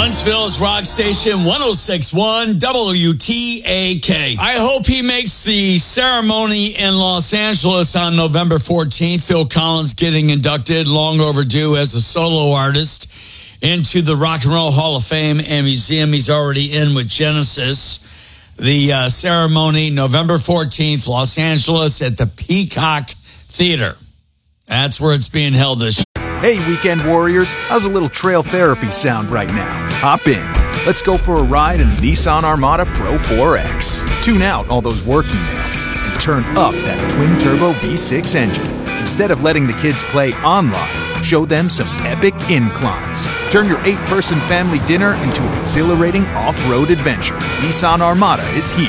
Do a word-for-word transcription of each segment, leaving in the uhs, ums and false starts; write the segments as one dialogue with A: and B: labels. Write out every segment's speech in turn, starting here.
A: Huntsville's Rock Station, one oh six point one W T A K. I hope he makes the ceremony in Los Angeles on November fourteenth. Phil Collins getting inducted, long overdue, as a solo artist into the Rock and Roll Hall of Fame and Museum. He's already in with Genesis. The uh, ceremony, November fourteenth, Los Angeles at the Peacock Theater. That's where it's being held this year.
B: Hey, weekend warriors, how's a little trail therapy sound right now? Hop in. Let's go for a ride in the Nissan Armada Pro four X. Tune out all those work emails and turn up that twin-turbo V six engine. Instead of letting the kids play online, show them some epic inclines. Turn your eight-person family dinner into an exhilarating off-road adventure. Nissan Armada is here.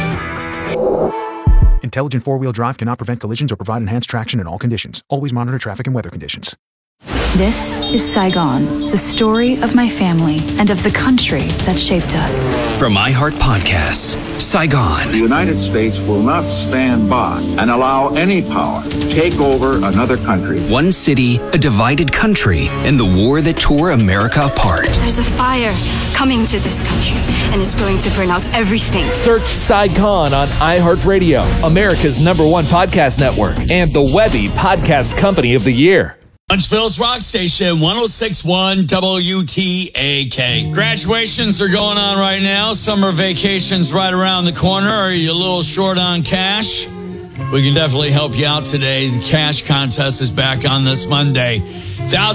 B: Intelligent four-wheel drive cannot prevent collisions or provide enhanced traction in all conditions. Always monitor traffic and weather conditions.
C: This is Saigon, the story of my family and of the country that shaped us.
D: From iHeart Podcasts, Saigon.
E: The United States will not stand by and allow any power to take over another country.
D: One city, a divided country, and the war that tore America apart.
F: There's a fire coming to this country, and it's going to burn out everything.
G: Search Saigon on iHeartRadio, America's number one podcast network, and the Webby Podcast Company of the Year.
A: Huntsville's Rock Station, one oh six point one W T A K. Graduations are going on right now. Summer vacations right around the corner. Are you a little short on cash? We can definitely help you out today. The cash contest is back on this Monday. Thousands